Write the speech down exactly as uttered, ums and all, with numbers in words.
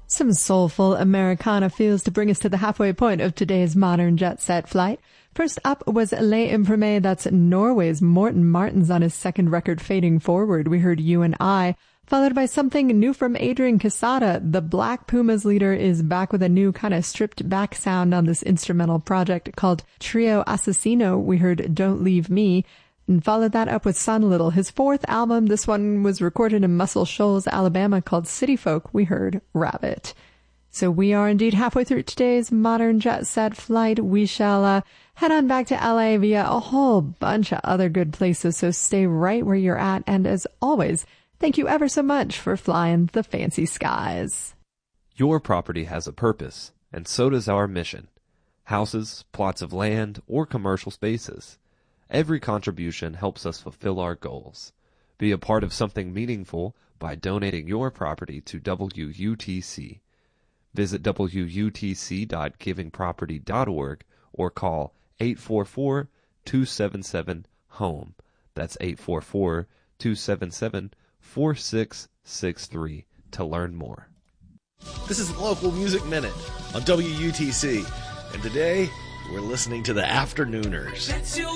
Some soulful Americana feels to bring us to the halfway point of today's modern jet set flight. First up was Les Imprimes, that's Norway's Morten Martens on his second record, Fading Forward. We heard You and I, followed by something new from Adrian Quesada. The Black Pumas leader is back with a new kind of stripped back sound on this instrumental project called Trio Assassino. We heard Don't Leave Me, and followed that up with Son Little, his fourth album. This one was recorded in Muscle Shoals, Alabama, called City Folk. We heard Rabbit. So we are indeed halfway through today's modern jet set flight. We shall uh, head on back to L A via a whole bunch of other good places, so stay right where you're at. And as always, thank you ever so much for flying the fancy skies. Your property has a purpose, and so does our mission. Houses, plots of land, or commercial spaces. Every contribution helps us fulfill our goals. Be a part of something meaningful by donating your property to W U T C. Visit W U T C dot giving property dot org or call eight four four, two seven seven, HOME. That's eight four four, two seven seven, four six six three to learn more. This is Local Music Minute on W U T C, and today we're listening to the Afternooners.